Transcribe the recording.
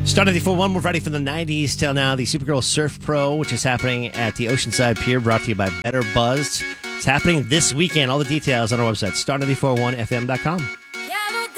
Start 94.1, we're ready for the 90s till now. The Supergirl Surf Pro, which is happening at the Oceanside Pier, brought to you by Better Buzzed. It's happening this weekend. All the details on our website, star941fm.com.